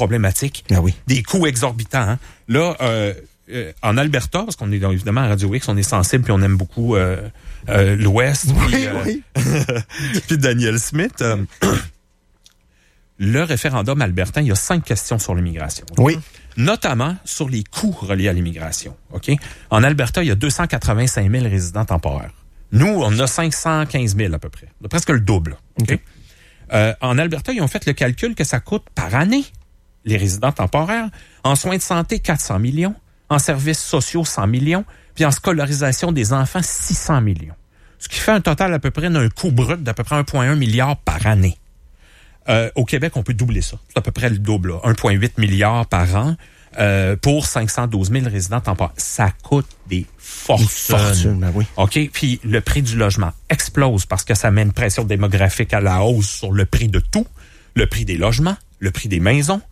problématique. Ah oui. Des coûts exorbitants. Hein. Là, en Alberta, parce qu'on est évidemment à Radio X, on est sensible puis on aime beaucoup l'Ouest. Oui. Puis Daniel Smith. Le référendum albertain, il y a 5 questions sur l'immigration. Oui. Notamment sur les coûts reliés à l'immigration. OK? En Alberta, il y a 285 000 résidents temporaires. Nous, on a 515 000 à peu près. Presque le double. OK? En Alberta, ils ont fait le calcul que ça coûte par année, les résidents temporaires, en soins de santé, 400 millions, en services sociaux, 100 millions, puis en scolarisation des enfants, 600 millions. Ce qui fait un total à peu près d'un coût brut d'à peu près 1,1 milliard par année. Au Québec, on peut doubler ça. C'est à peu près le double, là. 1,8 milliard par an pour 512 000 résidents temporaires. Ça coûte des fortunes. Ben oui. OK? Puis le prix du logement explose parce que ça met une pression démographique à la hausse sur le prix de tout. Le prix des logements, le prix des maisons.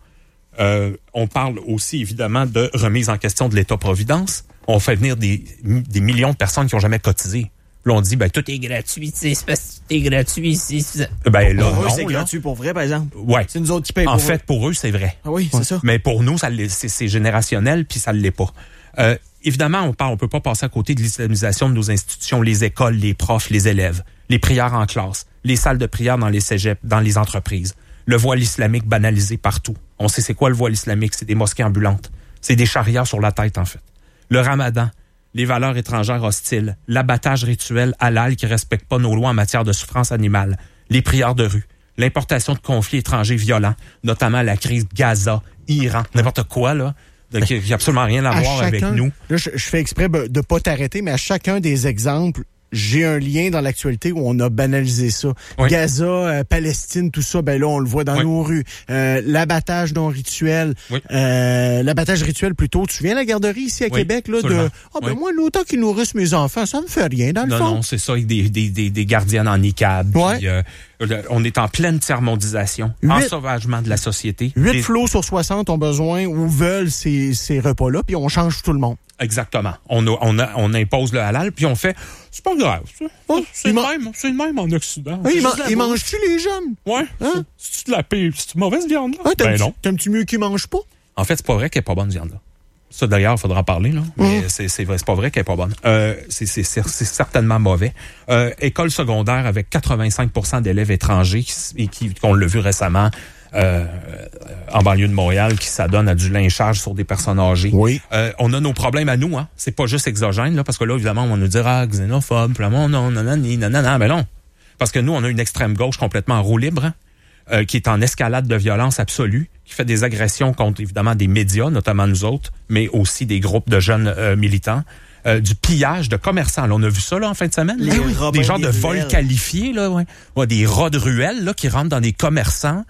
On parle aussi, évidemment, de remise en question de l'État-providence. On fait venir des millions de personnes qui n'ont jamais cotisé. Là, on dit, tout est gratuit, c'est parce que tout est gratuit. Ben là, Pour eux, non, c'est gratuit pour vrai, par exemple. Ouais. C'est nous autres qui payent en pour fait, pour eux, c'est vrai. Ah oui, c'est ça. Mais pour nous, c'est générationnel, puis ça ne l'est pas. Évidemment, on peut pas passer à côté de l'islamisation de nos institutions, les écoles, les profs, les élèves, les prières en classe, les salles de prière dans les cégeps, dans les entreprises, le voile islamique banalisé partout. On sait c'est quoi le voile islamique, c'est des mosquées ambulantes. C'est des charrières sur la tête, en fait. Le ramadan, les valeurs étrangères hostiles, l'abattage rituel halal qui respecte pas nos lois en matière de souffrance animale, les prières de rue, l'importation de conflits étrangers violents, notamment la crise Gaza, Iran, n'importe quoi, là. Donc, il n'y a absolument rien à voir avec nous. Là, je fais exprès de pas t'arrêter, mais à chacun des exemples, j'ai un lien dans l'actualité où on a banalisé ça. Oui. Gaza, Palestine, tout ça, ben là, on le voit dans nos rues. L'abattage non rituel. Oui. L'abattage rituel plutôt. Tu viens à la garderie ici à Québec, là, moi, l'autant qu'ils nourrissent mes enfants, ça me fait rien, dans le fond. Non, c'est ça, avec des gardiennes en niqab. Ouais. Puis, on est en pleine tiers-mondisation, ensauvagement de la société. 8 flots sur 60 ont besoin ou veulent ces repas-là, puis on change tout le monde. Exactement. On impose le halal, puis on fait, c'est pas grave. C'est le même en Occident. Ils mangent-tu les jeunes? Ouais. Hein? C'est de la pire, c'est une mauvaise viande, là? Non. T'aimes-tu mieux qu'ils mangent pas? En fait, c'est pas vrai qu'elle est pas bonne, viande, là. Ça, d'ailleurs, il faudra en parler, là. Mais c'est vrai, c'est pas vrai qu'elle est pas bonne. C'est certainement mauvais. École secondaire avec 85% d'élèves étrangers qu'on l'a vu récemment, en banlieue de Montréal, qui s'adonne à du lynchage sur des personnes âgées. Oui. On a nos problèmes à nous, hein. C'est pas juste exogène, là, parce que là, évidemment, on va nous dire, xénophobe, puis là, non, ben non. Parce que nous, on a une extrême gauche complètement en roue libre, hein, qui est en escalade de violence absolue, qui fait des agressions contre, évidemment, des médias, notamment nous autres, mais aussi des groupes de jeunes militants. Du pillage de commerçants. Là, on a vu ça là en fin de semaine. Des genres de vols qualifiés, là, des rats de ruelles là, qui rentrent dans des commerçants.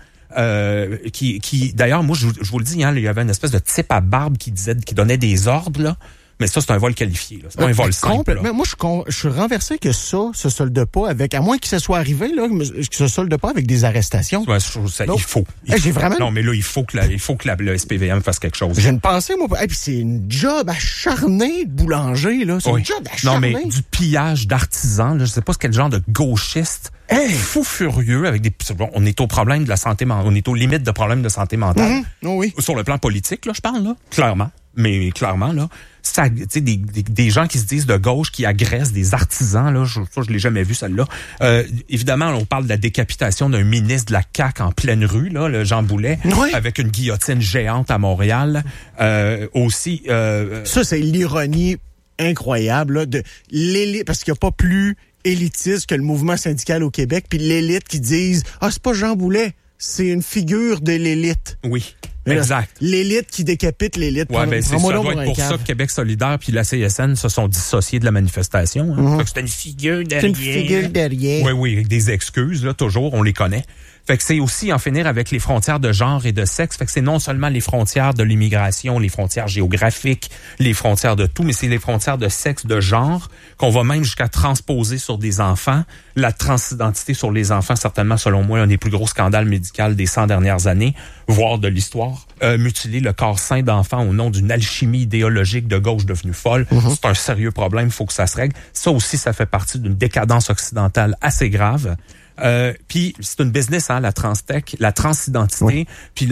Qui d'ailleurs, moi, je vous le dis, hein, il y avait une espèce de type à barbe qui donnait des ordres, là. Mais ça, c'est un vol qualifié, là. C'est pas un vol simple. Là. Mais moi, je suis renversé que ça se solde pas avec, à moins que ça soit arrivé, là, que ça se solde pas avec des arrestations. Ouais, il faut. Non, mais là, il faut que le SPVM fasse quelque chose. J'ai une pensée, moi. Puis c'est une job acharnée de boulanger, là. C'est une job acharnée. Non, mais du pillage d'artisans, là. Je sais pas quel genre de gauchiste. Fou furieux avec des. On est au problème de la santé mentale. On est aux limites de problèmes de santé mentale. Oui. Sur le plan politique, là, je parle, là. Clairement. Mais clairement, là, ça, tu sais, des gens qui se disent de gauche qui agressent des artisans, là, je l'ai jamais vu, celle-là. Évidemment, on parle de la décapitation d'un ministre de la CAQ en pleine rue, là, le Jean Boulet, avec une guillotine géante à Montréal. Aussi. Ça, c'est l'ironie incroyable, là, de l'élite, parce qu'il n'y a pas plus élitiste que le mouvement syndical au Québec, puis l'élite qui disent « Ah, c'est pas Jean Boulet, c'est une figure de l'élite. » Oui. Exact. L'élite qui décapite l'élite. Ouais, ben ça doit être pour ça que Québec solidaire puis la CSN se sont dissociés de la manifestation. Hein. Fait que c'est une figure derrière. C'est une figure derrière. Oui, avec des excuses, là, toujours, on les connaît. Fait que c'est aussi en finir avec les frontières de genre et de sexe. Fait que c'est non seulement les frontières de l'immigration, les frontières géographiques, les frontières de tout, mais c'est les frontières de sexe, de genre, qu'on va même jusqu'à transposer sur des enfants. La transidentité sur les enfants, certainement, selon moi, un des plus gros scandales médicaux des 100 dernières années, voire de l'histoire. Mutiler le corps sain d'enfants au nom d'une alchimie idéologique de gauche devenue folle. C'est un sérieux problème, il faut que ça se règle. Ça aussi, ça fait partie d'une décadence occidentale assez grave. Puis c'est une business, hein, la transtech, la transidentité, oui. Puis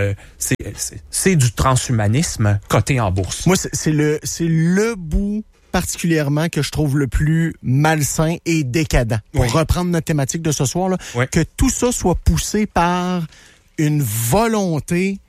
c'est du transhumanisme coté en bourse. Moi, c'est le bout particulièrement que je trouve le plus malsain et décadent. Pour reprendre notre thématique de ce soir, là, que tout ça soit poussé par une volonté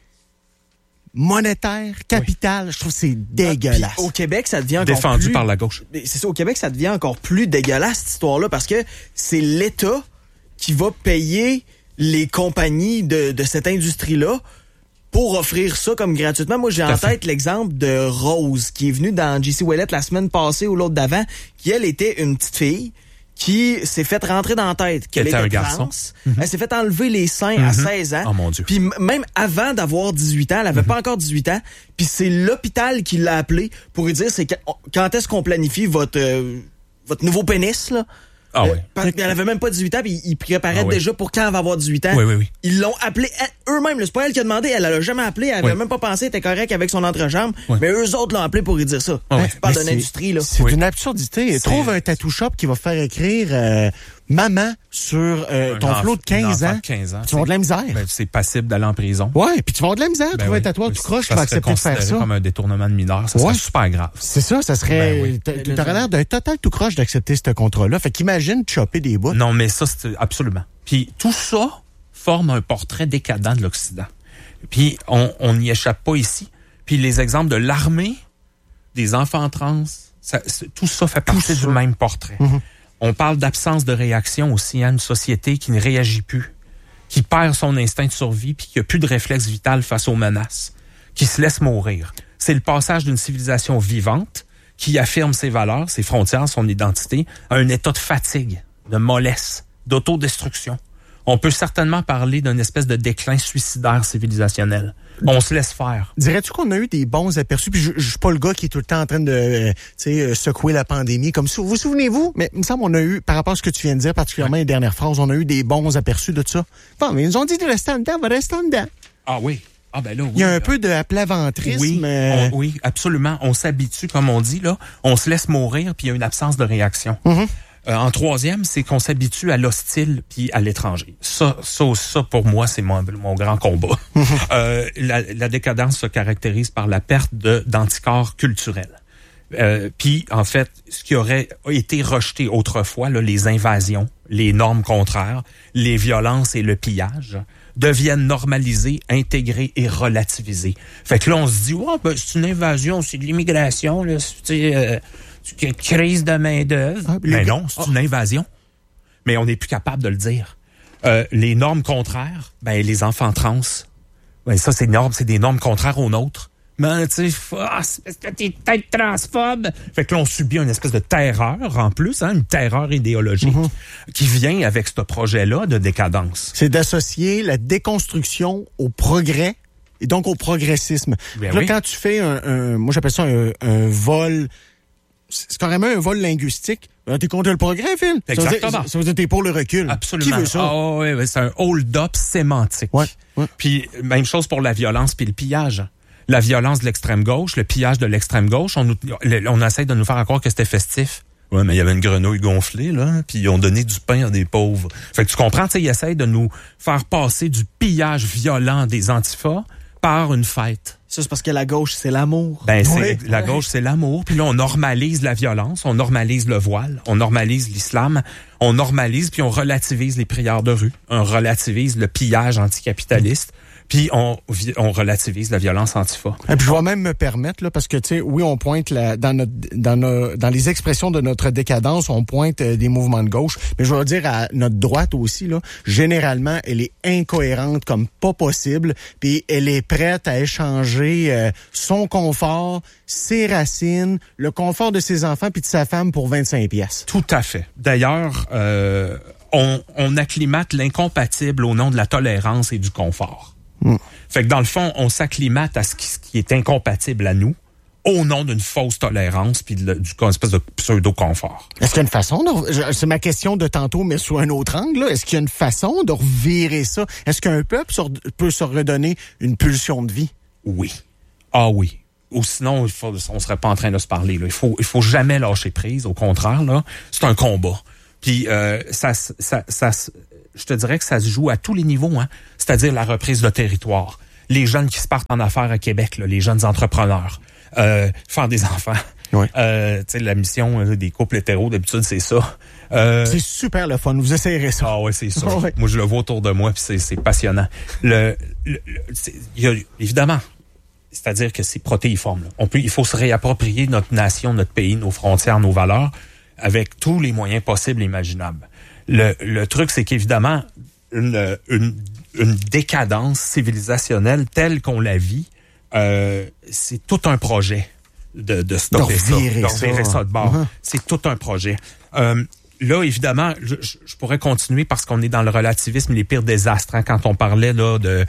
monétaire, capitale, je trouve que c'est dégueulasse. Au Québec, ça devient encore défendu par la gauche. C'est ça, au Québec, ça devient encore plus dégueulasse, cette histoire-là, parce que c'est l'État qui va payer les compagnies de cette industrie-là pour offrir ça comme gratuitement. Moi, j'ai en tête l'exemple de Rose, qui est venue dans J.C. Ouellette la semaine passée ou l'autre d'avant, qui, elle, était une petite fille qui s'est fait rentrer dans la tête qu'elle était un trans. garçon. Elle s'est fait enlever les seins à 16 ans. Oh mon Dieu. Puis même avant d'avoir 18 ans, elle avait pas encore 18 ans, puis c'est l'hôpital qui l'a appelé pour lui dire quand est-ce qu'on planifie votre nouveau pénis, là. Ah oui. Parce qu'elle avait même pas 18 ans, puis ils préparaient déjà pour quand elle va avoir 18 ans. Oui. Ils l'ont appelé eux-mêmes. C'est pas elle qui a demandé, elle l'a jamais appelé, elle avait même pas pensé, elle était correcte avec son entrejambe, mais eux autres l'ont appelé pour lui dire ça. Tu parles d'une industrie, là. C'est une absurdité. Trouve un tattoo shop qui va faire écrire maman sur ton flot de 15 ans. Tu vas avoir de la misère. Ben, c'est passible d'aller en prison. Ouais, puis tu vas avoir de la misère. Trouver un tatouage tout croche, tu vas accepter de faire ça. Comme un détournement de mineur, ça serait super grave. C'est ça, ça serait... T'aurais l'air d'un total tout croche d'accepter ce contrat-là. Fait qu'imagine chopper des bouts. Non, mais ça, c'est absolument. Puis tout ça forme un portrait décadent de l'Occident. Puis on n'y échappe pas ici. Puis les exemples de l'armée, des enfants trans, tout ça fait partie du même portrait. Mm-hmm. On parle d'absence de réaction aussi, hein, une société qui ne réagit plus, qui perd son instinct de survie puis qui n'a plus de réflexe vital face aux menaces, qui se laisse mourir. C'est le passage d'une civilisation vivante qui affirme ses valeurs, ses frontières, son identité, à un état de fatigue, de mollesse, d'autodestruction. On peut certainement parler d'une espèce de déclin suicidaire civilisationnel. On se laisse faire. Dirais-tu qu'on a eu des bons aperçus? Puis je suis pas le gars qui est tout le temps en train de secouer la pandémie. Comme vous souvenez-vous? Mais il me semble qu'on a eu, par rapport à ce que tu viens de dire, particulièrement les dernières phrases, on a eu des bons aperçus de ça. Bon, mais ils nous ont dit de rester en dedans, on va rester en dedans. Ah oui. Ah ben là, oui. Il y a un peu de aplaventrisme. Oui, oui, absolument. On s'habitue, comme on dit, là. On se laisse mourir, puis il y a une absence de réaction. Mm-hmm. En troisième, c'est qu'on s'habitue à l'hostile puis à l'étranger. Ça, pour moi, c'est mon grand combat. La décadence se caractérise par la perte d'anticorps culturels. Puis, en fait, ce qui aurait été rejeté autrefois, là, les invasions, les normes contraires, les violences et le pillage, deviennent normalisés, intégrés et relativisés. Fait que là, on se dit, c'est une invasion, c'est de l'immigration, là, une crise de main-d'œuvre. Mais non, c'est une invasion. Mais on n'est plus capable de le dire. Les normes contraires, les enfants trans, ça, c'est des normes contraires aux nôtres. Mais tu sais, parce que t'es peut-être transphobe. Fait que là, on subit une espèce de terreur en plus, hein, une terreur idéologique qui vient avec ce projet-là de décadence. C'est d'associer la déconstruction au progrès et donc au progressisme. Là, quand tu fais moi j'appelle ça un vol, c'est carrément un vol linguistique. T'es contre le progrès, Phil? Exactement. Ça veut dire que t'es pour le recul. Absolument. Qui veut ça? Ah oui, c'est un hold-up sémantique. Ouais. Puis même chose pour la violence puis le pillage. La violence de l'extrême gauche, le pillage de l'extrême gauche, on essaie de nous faire croire que c'était festif. Ouais, mais il y avait une grenouille gonflée, là, puis ils ont donné du pain à des pauvres. Fait que tu comprends, tu sais, ils essayent de nous faire passer du pillage violent des antifas par une fête. Ça, c'est parce que la gauche, c'est l'amour. La gauche, c'est l'amour. Puis là, on normalise la violence, on normalise le voile, on normalise l'islam, on normalise puis on relativise les prières de rue, on relativise le pillage anticapitaliste. Puis on relativise la violence antifa. Et puis je vais même me permettre là, parce que tu sais, oui, on pointe dans les expressions de notre décadence, on pointe des mouvements de gauche, mais je vais dire à notre droite aussi là, généralement, elle est incohérente comme pas possible, puis elle est prête à échanger son confort, ses racines, le confort de ses enfants puis de sa femme pour 25 pièces. Tout à fait. D'ailleurs, on acclimate l'incompatible au nom de la tolérance et du confort. Fait que dans le fond, on s'acclimate à ce qui est incompatible à nous au nom d'une fausse tolérance puis d'une espèce de pseudo-confort. Est-ce qu'il y a une façon c'est ma question de tantôt, mais sous un autre angle, là. Est-ce qu'il y a une façon de revirer ça? Est-ce qu'un peuple peut se redonner une pulsion de vie? Oui. Ah oui. Ou sinon, on serait pas en train de se parler, là. Il faut jamais lâcher prise. Au contraire, là, c'est un combat. Puis je te dirais que ça se joue à tous les niveaux, hein. C'est-à-dire la reprise de territoire, les jeunes qui se partent en affaires à Québec, là, les jeunes entrepreneurs, faire des enfants. Oui. Tu sais, la mission des couples hétéros, d'habitude, c'est ça. C'est super le fun. Vous essayerez ça. Ah ouais, c'est ça. Ouais. Moi, je le vois autour de moi, puis c'est passionnant. Il y a, évidemment, c'est-à-dire que c'est protéiforme. Là. Il faut se réapproprier notre nation, notre pays, nos frontières, nos valeurs, avec tous les moyens possibles et imaginables. Le truc, c'est qu'évidemment, une décadence civilisationnelle telle qu'on la vit, c'est tout un projet de stopper ça, de revirer ça de bord. C'est tout un projet. Là, évidemment, je pourrais continuer parce qu'on est dans le relativisme, les pires désastres. Hein, quand on parlait là de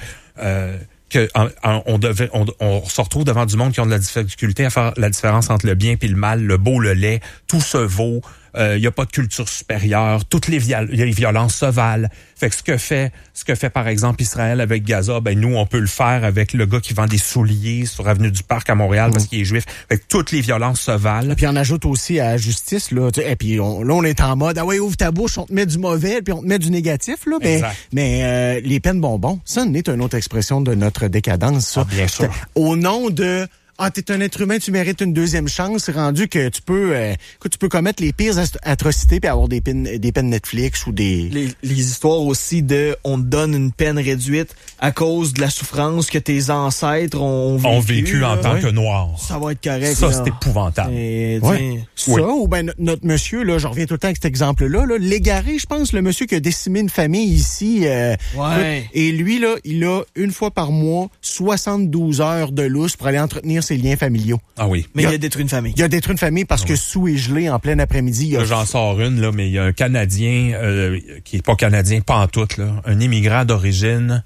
on se retrouve devant du monde qui ont de la difficulté à faire la différence entre le bien et le mal, le beau, le laid, tout se vaut. Il y a pas de culture supérieure, les violences se valent. Fait que ce que fait par exemple Israël avec Gaza, ben nous on peut le faire avec le gars qui vend des souliers sur avenue du Parc à Montréal parce qu'il est juif. Fait que toutes les violences se valent. Puis on ajoute aussi à la justice là, et puis on est en mode ouvre ta bouche, on te met du mauvais puis on te met du négatif là, mais les peines bonbons, ça n'est une autre expression de notre décadence ça. Ah, bien sûr. Au nom de t'es un être humain, tu mérites une deuxième chance. C'est rendu que tu peux commettre les pires atrocités puis avoir des peines Netflix ou des... Les histoires aussi de on te donne une peine réduite à cause de la souffrance que tes ancêtres ont vécu en tant que noirs. Ça va être correct. Ça, c'est épouvantable. Ça, ou ben notre monsieur, là, je reviens tout le temps avec cet exemple-là, là, Légaré, je pense, le monsieur qui a décimé une famille ici. Et lui, là, il a une fois par mois 72 heures de lousse pour aller entretenir ses liens familiaux. Ah oui. Mais il a détruit une famille. Il a détruit une famille parce que sous et gelé en plein après-midi. Là, j'en sors une, là, mais il y a un Canadien qui est pas Canadien, pas en tout, là, un immigrant d'origine.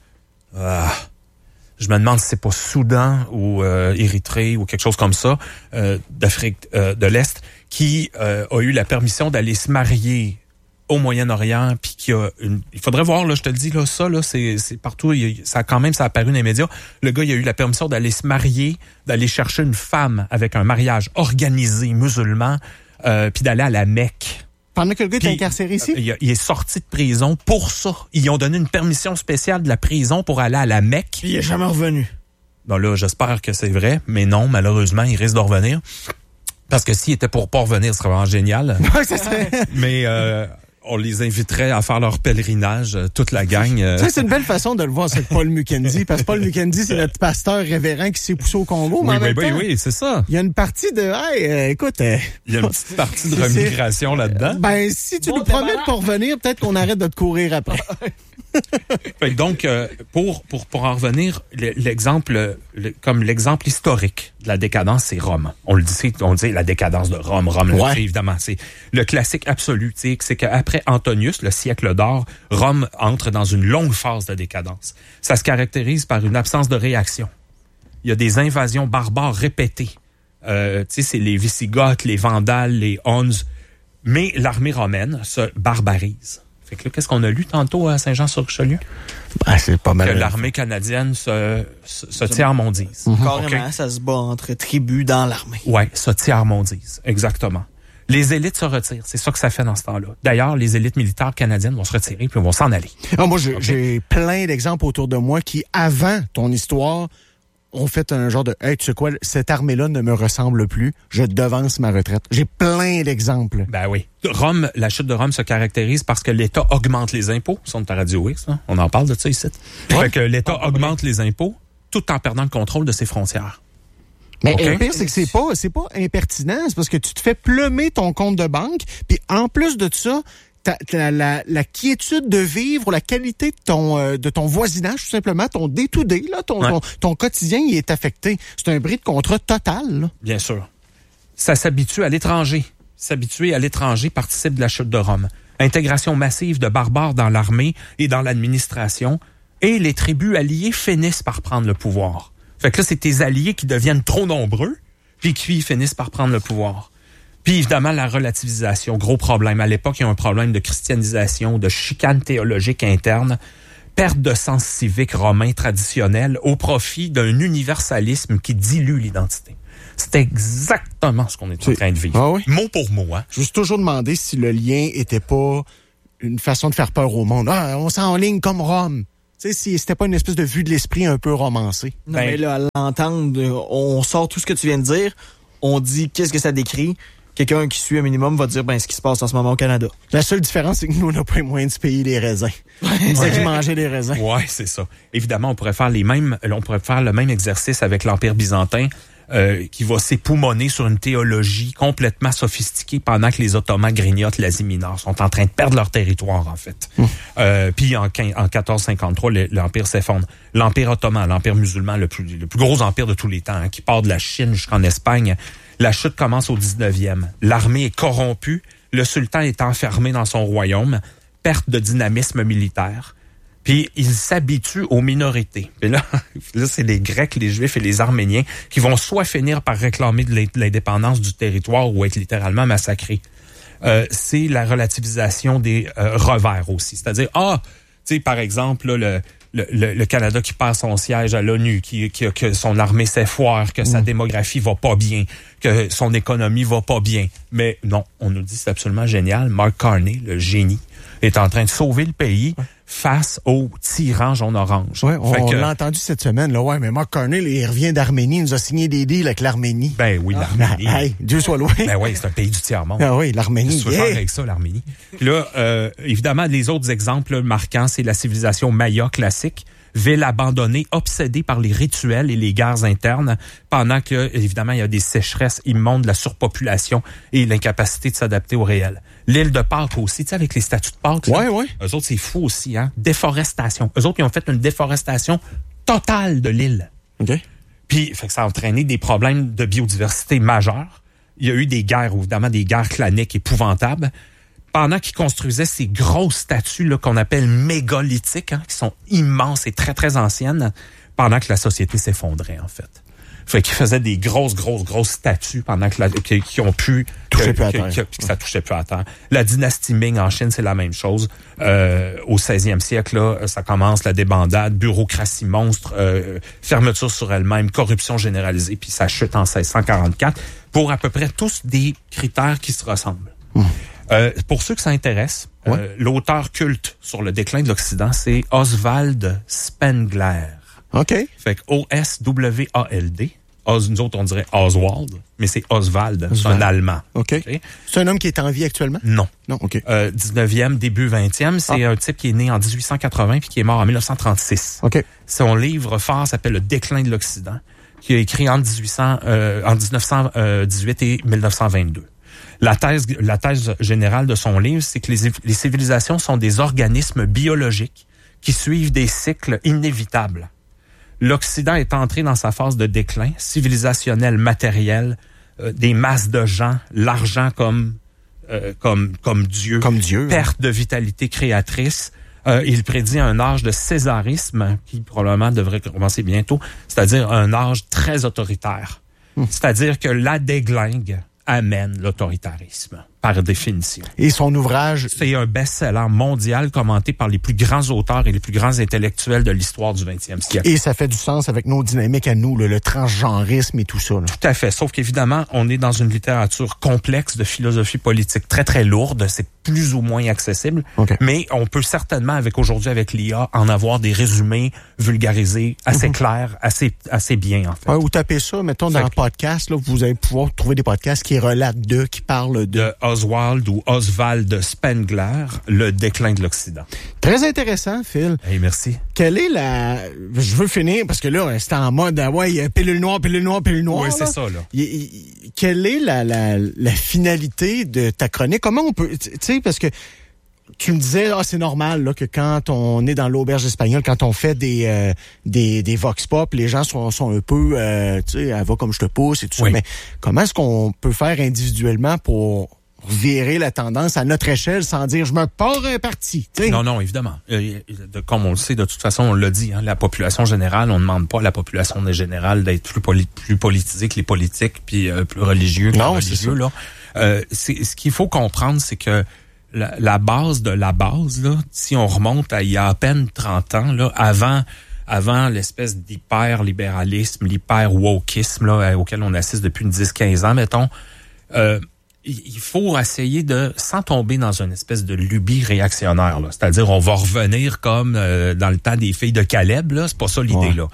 Je me demande si c'est pas Soudan ou Érythrée ou quelque chose comme ça, d'Afrique de l'Est, qui a eu la permission d'aller se marier au Moyen-Orient, puis il faudrait voir, là, je te le dis, là, ça, là, c'est partout, ça a apparu dans les médias. Le gars, il a eu la permission d'aller se marier, d'aller chercher une femme avec un mariage organisé musulman, puis d'aller à la Mecque. Pendant que le gars est incarcéré ici? Il est sorti de prison pour ça. Ils ont donné une permission spéciale de la prison pour aller à la Mecque. Puis il est jamais revenu. Bon, là, j'espère que c'est vrai, mais non, malheureusement, il risque de revenir. Parce que s'il était pour pas revenir, ce serait vraiment génial. Ouais, ça serait... Mais on les inviterait à faire leur pèlerinage, toute la gang. Ça, c'est une belle façon de le voir, c'est Paul Mukendi. Parce que Paul Mukendi, c'est notre pasteur révérend qui s'est poussé au Congo. Oui, c'est ça. Il y a une partie de... écoute... il y a une petite partie de remigration là-dedans. Ben, si tu nous promets de pas revenir, peut-être qu'on arrête de te courir après. Fait que donc, pour en revenir, l'exemple historique de la décadence, c'est Rome. On dit la décadence de Rome. Là, évidemment, c'est le classique absolu. C'est qu'après Antonius, le siècle d'or, Rome entre dans une longue phase de décadence. Ça se caractérise par une absence de réaction. Il y a des invasions barbares répétées. C'est les Wisigoths, les Vandales, les Huns. Mais l'armée romaine se barbarise. Fait que là, qu'est-ce qu'on a lu tantôt à Saint-Jean-sur-Richelieu? C'est pas mal. Que l'armée canadienne se tiers-mondise. Carrément, ça se bat entre tribus dans l'armée. Ouais, se tiers-mondise, exactement. Les élites se retirent, c'est ça que ça fait dans ce temps-là. D'ailleurs, les élites militaires canadiennes vont se retirer puis vont s'en aller. Moi, j'ai plein d'exemples autour de moi qui, avant ton histoire, ont fait un genre de « Hey, tu sais quoi, cette armée-là ne me ressemble plus, je devance ma retraite. » J'ai plein d'exemples. Ben oui. Rome, la chute de Rome se caractérise parce que l'État augmente les impôts. Ça, on est à Radio X, hein? On en parle de ça ici. Fait que l'État augmente les impôts tout en perdant le contrôle de ses frontières. Mais le pire, c'est que c'est pas impertinent, c'est parce que tu te fais plumer ton compte de banque, puis en plus de ça, la quiétude de vivre, la qualité de ton voisinage, tout simplement, ton day-to-day, là, ton quotidien, il est affecté. C'est un bris de contrat total. Là. Bien sûr. Ça s'habitue à l'étranger. S'habituer à l'étranger participe de la chute de Rome. Intégration massive de barbares dans l'armée et dans l'administration, et les tribus alliées finissent par prendre le pouvoir. Fait que là, c'est tes alliés qui deviennent trop nombreux, puis qui finissent par prendre le pouvoir. Puis évidemment, la relativisation, gros problème. À l'époque, il y a un problème de christianisation, de chicane théologique interne, perte de sens civique romain traditionnel au profit d'un universalisme qui dilue l'identité. C'est exactement ce qu'on est en train de vivre. Ah oui? Mot pour mot. Hein? Je me suis toujours demandé si le lien était pas une façon de faire peur au monde. Ah, on s'enligne comme Rome. Tu sais, si c'était pas une espèce de vue de l'esprit un peu romancée. Non, mais là, à l'entendre, on sort tout ce que tu viens de dire, on dit qu'est-ce que ça décrit. Quelqu'un qui suit un minimum va dire ce qui se passe en ce moment au Canada. La seule différence, c'est que nous, on n'a pas les moyens de se payer les raisins. C'est qui mangeait des raisins. Ouais, c'est ça. Évidemment, on pourrait faire le même exercice avec l'Empire byzantin, qui va s'époumoner sur une théologie complètement sophistiquée pendant que les Ottomans grignotent l'Asie mineure, sont en train de perdre leur territoire, en fait. Puis en 1453, l'Empire s'effondre. L'Empire ottoman, l'Empire musulman, le plus gros empire de tous les temps, qui part de la Chine jusqu'en Espagne. La chute commence au 19e. L'armée est corrompue. Le sultan est enfermé dans son royaume. Perte de dynamisme militaire. Puis il s'habitue aux minorités. Puis là c'est les Grecs, les Juifs et les Arméniens qui vont soit finir par réclamer de l'indépendance du territoire ou être littéralement massacrés. C'est la relativisation des revers aussi. C'est-à-dire, tu sais, par exemple, là, le Canada qui perd son siège à l'ONU, que son armée s'effoire, que sa démographie va pas bien, que son économie va pas bien. Mais non, on nous dit c'est absolument génial. Mark Carney, le génie, est en train de sauver le pays face aux tyrans jaune-orange. Ouais, on l'a entendu cette semaine, là. Ouais, mais Mark Carney, il revient d'Arménie, il nous a signé des deals avec l'Arménie. Ben oui, l'Arménie. Hey, Dieu soit loué. Ben oui, c'est un pays du tiers-monde. Ah oui, l'Arménie. Qu'est-ce que tu veux faire avec ça, l'Arménie? Puis là, évidemment, les autres exemples marquants, c'est la civilisation maya classique, ville abandonnée, obsédée par les rituels et les guerres internes, pendant que, évidemment, il y a des sécheresses immondes, la surpopulation et l'incapacité de s'adapter au réel. L'île de Pâques aussi, tu sais, avec les statues de Pâques. Ouais. Eux autres, c'est fou aussi, hein. Déforestation. Eux autres, ils ont fait une déforestation totale de l'île. OK. Puis, fait que ça a entraîné des problèmes de biodiversité majeurs. Il y a eu des guerres, évidemment, des guerres claniques épouvantables. Pendant qu'ils construisaient ces grosses statues là qu'on appelle mégalithiques, hein, qui sont immenses et très, très anciennes, pendant que la société s'effondrait, en fait. Fait qu'ils faisaient des grosses statues pendant que qui ont pu toucher plus à terre. Que ça touchait plus à terre. La dynastie Ming en Chine, c'est la même chose. Au 16e siècle, là, ça commence la débandade, bureaucratie monstre, fermeture sur elle-même, corruption généralisée, puis ça chute en 1644 pour à peu près tous des critères qui se ressemblent. Pour ceux que ça intéresse, l'auteur culte sur le déclin de l'Occident, c'est Oswald Spengler. OK. Fait que O-S-W-A-L-D. Nous autres, on dirait Oswald, mais c'est Oswald. C'est un Allemand. OK. C'est un homme qui est en vie actuellement? Non. Non, OK. 19e, début 20e. C'est un type qui est né en 1880 puis qui est mort en 1936. OK. Son livre phare s'appelle Le déclin de l'Occident, qui a écrit en 1918 et 1922. La thèse générale de son livre, c'est que les civilisations sont des organismes biologiques qui suivent des cycles inévitables. L'Occident est entré dans sa phase de déclin civilisationnel, matériel, des masses de gens, l'argent comme Dieu. Comme Dieu. Perte de vitalité créatrice. Il prédit un âge de césarisme qui probablement devrait commencer bientôt, c'est-à-dire un âge très autoritaire. C'est-à-dire que la déglingue amène l'autoritarisme, par définition. Et son ouvrage... C'est un best-seller mondial commenté par les plus grands auteurs et les plus grands intellectuels de l'histoire du 20e siècle. Et ça fait du sens avec nos dynamiques à nous, le transgenrisme et tout ça. Là. Tout à fait. Sauf qu'évidemment, on est dans une littérature complexe de philosophie politique très, très lourde. C'est plus ou moins accessible. Okay. Mais on peut certainement, aujourd'hui, avec l'IA, en avoir des résumés vulgarisés, assez clairs, assez bien, en fait. Vous tapez ça, mettons, dans un podcast, là, vous allez pouvoir trouver des podcasts qui relatent qui parlent de Oswald ou Oswald Spengler, Le déclin de l'Occident. Très intéressant, Phil. Hey, merci. Quelle est je veux finir, parce que là, c'est en mode, pilule noire. Oui, c'est ça, là. Quelle est la finalité de ta chronique? Comment on peut, tu sais, parce que tu me disais, c'est normal là que quand on est dans l'auberge espagnole, quand on fait des vox pop, les gens sont un peu, tu sais, elle va comme je te pousse et tout ça. Mais comment est-ce qu'on peut faire individuellement pour virer la tendance à notre échelle sans dire je me pars un parti? T'sais? Non, évidemment. Comme on le sait, de toute façon, on l'a dit, hein, la population générale, on ne demande pas à la population générale d'être plus politisée que les politiques, puis plus religieux que les religieux. Là. Ce qu'il faut comprendre, c'est que la base de la base, là, si on remonte à il y a à peine 30 ans, là, avant l'espèce d'hyper-libéralisme, l'hyper-wokisme là, auquel on assiste depuis une 10-15 ans, mettons, il faut essayer de, sans tomber dans une espèce de lubie réactionnaire, là. C'est-à-dire, on va revenir comme dans le temps des filles de Caleb, là. C'est pas ça l'idée, là.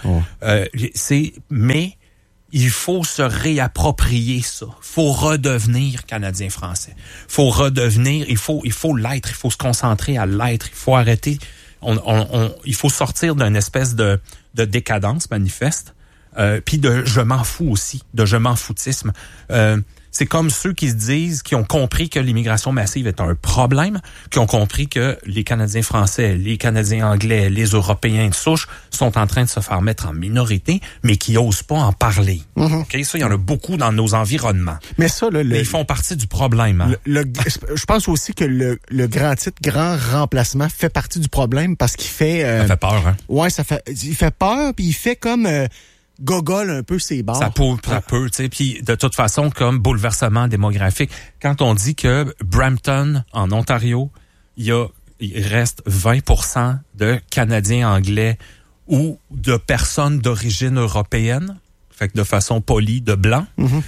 Mais il faut se réapproprier ça. Faut redevenir Canadien-Français. Faut redevenir, il faut l'être. Il faut se concentrer à l'être. Il faut arrêter. Il faut sortir d'une espèce de décadence manifeste. Puis de je m'en fous aussi, de je m'en foutisme. C'est comme ceux qui se disent, qui ont compris que l'immigration massive est un problème, qui ont compris que les Canadiens français, les Canadiens anglais, les Européens de souche sont en train de se faire mettre en minorité, mais qui osent pas en parler. Okay? Ça, il y en a beaucoup dans nos environnements. Mais ça, là, ils font partie du problème. Hein? Je pense aussi que le grand titre, grand remplacement, fait partie du problème parce qu'il fait... ça fait peur, hein? Ouais, il fait peur, puis il fait comme... gogole un peu ses barres. Ça peut, tu sais. Puis de toute façon, comme bouleversement démographique, quand on dit que Brampton, en Ontario, il reste 20% de Canadiens anglais ou de personnes d'origine européenne, fait que de façon polie, de blancs,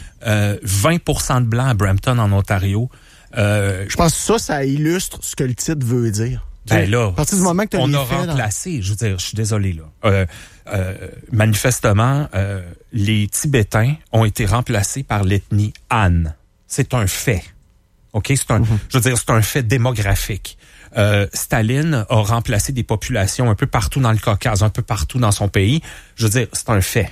20% de blancs à Brampton, en Ontario. Je pense que ça illustre ce que le titre veut dire. Ben là, à partir du moment que on a remplacé, je veux dire, je suis désolé là. Manifestement, les Tibétains ont été remplacés par l'ethnie Han. C'est un fait. OK, je veux dire, c'est un fait démographique. Staline a remplacé des populations un peu partout dans le Caucase, un peu partout dans son pays. Je veux dire, c'est un fait.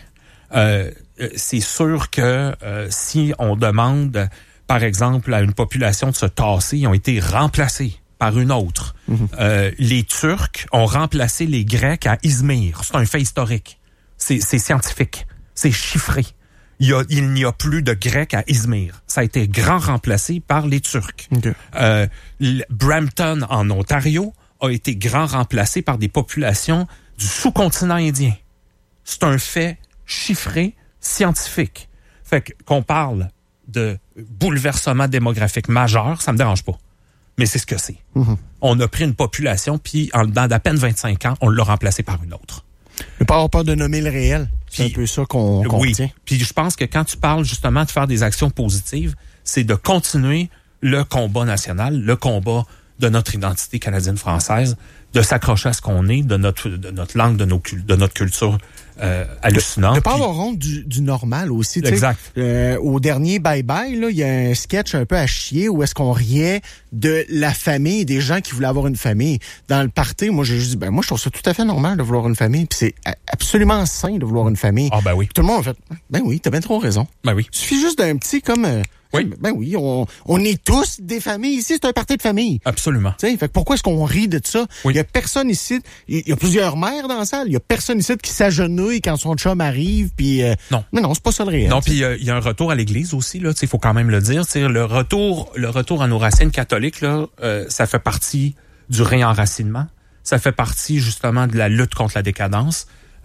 C'est sûr que si on demande, par exemple, à une population de se tasser, ils ont été remplacés par une autre. Les Turcs ont remplacé les Grecs à Izmir. C'est un fait historique. C'est scientifique. C'est chiffré. Il n'y a plus de Grecs à Izmir. Ça a été grand remplacé par les Turcs. Okay. Brampton, en Ontario, a été grand remplacé par des populations du sous-continent indien. C'est un fait chiffré, scientifique. Fait qu'on parle de bouleversement démographique majeur, ça me dérange pas. Mais c'est ce que c'est. On a pris une population, puis dans d'à peine 25 ans, on l'a remplacée par une autre. Ne pas avoir peur de nommer le réel. C'est un peu ça qu'on retient. Puis je pense que quand tu parles justement de faire des actions positives, c'est de continuer le combat national, le combat de notre identité canadienne-française, de s'accrocher à ce qu'on est, de notre langue, de notre culture hallucinante. De pas avoir honte du normal aussi. Exact. Au dernier Bye Bye, là, il y a un sketch un peu à chier où est-ce qu'on riait de la famille, des gens qui voulaient avoir une famille. Dans le party, moi, j'ai juste dit, moi, je trouve ça tout à fait normal de vouloir une famille. Puis c'est absolument sain de vouloir une famille. Ah, ben oui. Puis tout le monde a fait, ben oui, t'as bien trop raison. Ben oui. Il suffit juste d'un petit comme... Oui. Ben oui, on est tous des familles ici, c'est un party de famille. Absolument. Fait que pourquoi est-ce qu'on rit de ça? Il y a personne ici, il y a plusieurs mères dans la salle, il y a personne ici qui s'agenouille quand son chum arrive, puis non. Mais non, c'est pas ça le réel. Non, puis il y a un retour à l'église aussi là, il faut quand même le dire, le retour à nos racines catholiques là, ça fait partie du réenracinement, ça fait partie justement de la lutte contre la décadence.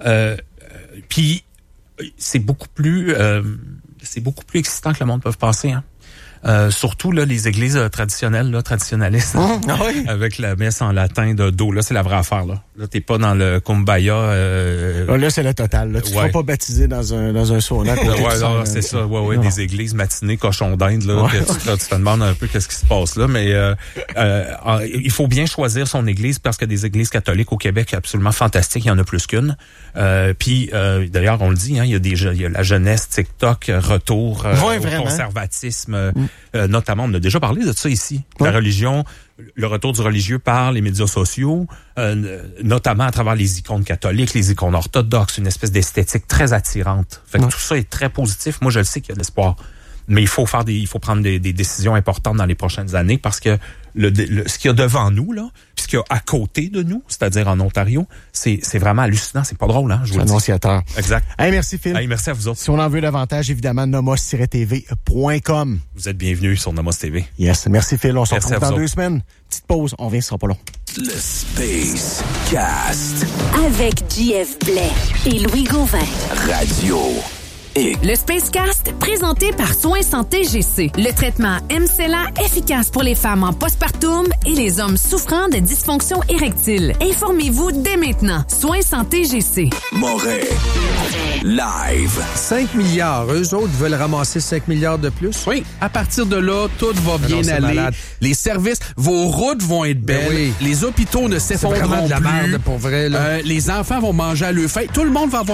Puis c'est beaucoup plus excitant que le monde peut penser, hein. Surtout là les églises traditionnelles, là, traditionnalistes, avec la messe en latin de dos. Là, c'est la vraie affaire. Là t'es pas dans le kumbaya. Là, c'est le total. Là. Tu ne seras pas baptisé dans un sauna. C'est ça. Ouais, des églises matinées, cochons d'Inde. Là, que tu te demandes un peu qu'est-ce qui se passe là. Mais il faut bien choisir son église parce que des églises catholiques au Québec absolument fantastiques. Il y en a plus qu'une. Puis d'ailleurs, on le dit, hein, il y a la jeunesse TikTok, retour au conservatisme. Notamment, on a déjà parlé de ça ici. La religion, le retour du religieux par les médias sociaux, notamment à travers les icônes catholiques, les icônes orthodoxes, une espèce d'esthétique très attirante. Fait que tout ça est très positif. Moi, je le sais qu'il y a de l'espoir. Mais il faut prendre des décisions importantes dans les prochaines années parce que ce qu'il y a devant nous, là, puis ce qu'il y a à côté de nous, c'est-à-dire en Ontario, c'est vraiment hallucinant. C'est pas drôle, hein? Je vous le dis. Annonciateur. Exact. Hey, merci Phil. Hey, merci à vous autres. Si on en veut davantage, évidemment, nomos-tv.com. Vous êtes bienvenus sur Nomos TV. Yes. Merci Phil. On se retrouve dans 2 semaines. Petite pause. On vient, ce sera pas long. Le Space Cast. Avec JF Blais et Louis Gauvin. Radio. X. Le Spacecast, présenté par Soins Santé GC. Le traitement MCELA efficace pour les femmes en postpartum et les hommes souffrant de dysfonction érectile. Informez-vous dès maintenant. Soins Santé GC. Moret. Live. 5 milliards. Eux autres veulent ramasser 5 milliards de plus? Oui, à partir de là, tout va bien c'est aller. malade. Les services, vos routes vont être belles. oui. Les hôpitaux ne C'est s'effondreront vraiment de la plus. merde, pour vrai, là. Les enfants vont manger à leur faim. Tout le monde va avoir